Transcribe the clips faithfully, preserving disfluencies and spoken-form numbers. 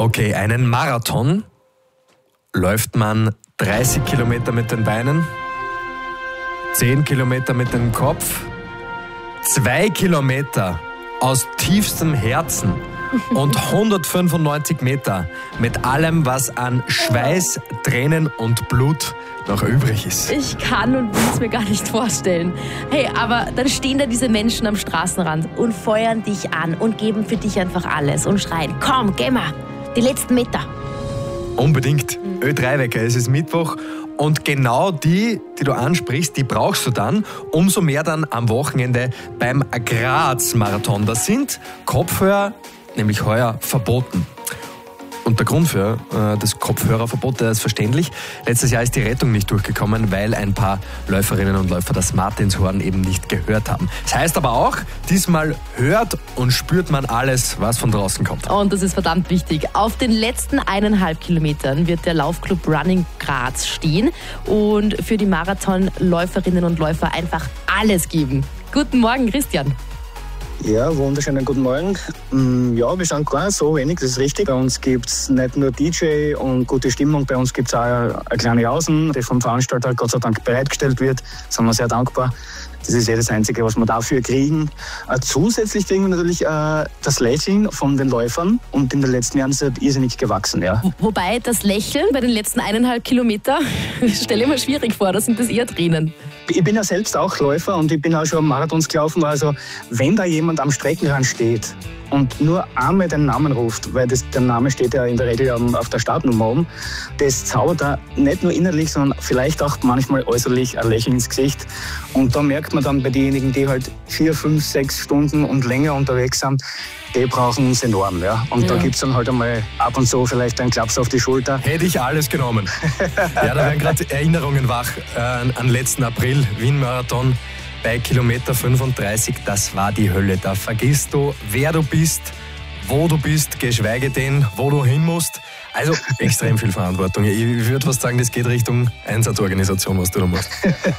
Okay, einen Marathon läuft man dreißig Kilometer mit den Beinen, zehn Kilometer mit dem Kopf, zwei Kilometer aus tiefstem Herzen und hundertfünfundneunzig Meter mit allem, was an Schweiß, Tränen und Blut noch übrig ist. Ich kann und will es mir gar nicht vorstellen. Hey, aber dann stehen da diese Menschen am Straßenrand und feuern dich an und geben für dich einfach alles und schreien, komm, geh mal, die letzten Meter. Unbedingt. Ö drei Wecker, es ist Mittwoch und genau die, die du ansprichst, die brauchst du dann, umso mehr dann am Wochenende beim Graz-Marathon. Da sind Kopfhörer nämlich heuer verboten. Und der Grund für äh, das Kopfhörerverbot, der ist verständlich. Letztes Jahr ist die Rettung nicht durchgekommen, weil ein paar Läuferinnen und Läufer das Martinshorn eben nicht gehört haben. Das heißt aber auch, diesmal hört und spürt man alles, was von draußen kommt. Und das ist verdammt wichtig. Auf den letzten eineinhalb Kilometern wird der Laufclub Running Graz stehen und für die Marathonläuferinnen und Läufer einfach alles geben. Guten Morgen, Christian. Ja, wunderschönen guten Morgen. Ja, wir sind klar, so wenig, das ist richtig. Bei uns gibt es nicht nur D J und gute Stimmung, bei uns gibt es auch eine kleine Außen, die vom Veranstalter Gott sei Dank bereitgestellt wird. Da sind wir sehr dankbar. Das ist ja das Einzige, was wir dafür kriegen. Äh, zusätzlich kriegen wir natürlich äh, das Lächeln von den Läufern und in den letzten Jahren ist es irrsinnig gewachsen. Ja. Wobei das Lächeln bei den letzten eineinhalb Kilometer, stelle ich mir schwierig vor, da sind das eher Tränen. Ich bin ja selbst auch Läufer und ich bin auch schon Marathons gelaufen. Also wenn da jemand am Streckenrand steht und nur einmal den Namen ruft, weil das, der Name steht ja in der Regel auf der Startnummer oben, das zaubert da nicht nur innerlich, sondern vielleicht auch manchmal äußerlich ein Lächeln ins Gesicht. Und da merkt man dann bei denjenigen, die halt vier, fünf, sechs Stunden und länger unterwegs sind, die brauchen es enorm. Ja. Und ja. Da gibt es dann halt einmal ab und zu vielleicht einen Klaps auf die Schulter. Hätte ich alles genommen. Ja, da werden gerade Erinnerungen wach äh, an letzten April, Wien-Marathon. Bei Kilometer fünfunddreißig, das war die Hölle. Da vergisst du, wer du bist, wo du bist, geschweige denn, wo du hin musst. Also extrem viel Verantwortung. Ich würde fast sagen, das geht Richtung Einsatzorganisation, was du da machst.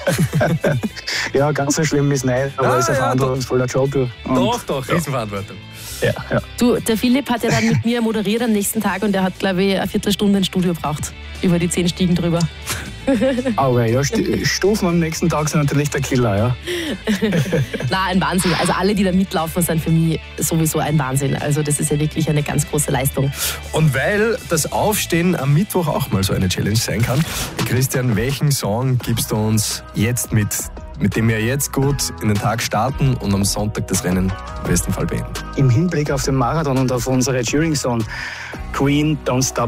Ja, ganz so schlimm ist nicht, aber es ah, ist ein ja, verantwortungsvoller Job. Und doch, doch, Riesenverantwortung. Ja, ja. Du, der Philipp hat ja dann mit mir moderiert am nächsten Tag und der hat, glaube ich, eine Viertelstunde ins Studio gebraucht. Über die zehn Stiegen drüber. Aber ja, Stufen am nächsten Tag sind natürlich der Killer, ja. Na, ein Wahnsinn. Also alle, die da mitlaufen, sind für mich sowieso ein Wahnsinn. Also das ist ja wirklich eine ganz große Leistung. Und weil das Aufstehen am Mittwoch auch mal so eine Challenge sein kann, Christian, welchen Song gibst du uns jetzt mit, mit dem wir jetzt gut in den Tag starten und am Sonntag das Rennen im besten Fall beenden? Im Hinblick auf den Marathon und auf unsere Cheering Zone, Queen, Don't Stop